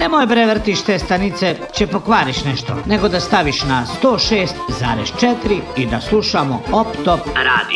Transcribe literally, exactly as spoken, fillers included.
Nemoj bre vrtiš te stanice, će pokvariš nešto, nego da staviš na sto šest zarez četiri i da slušamo Op Top Radio.